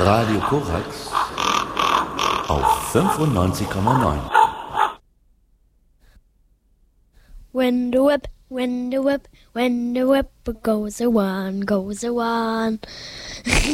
Radio Korax auf 95,9. When the whip goes a one, goes a one.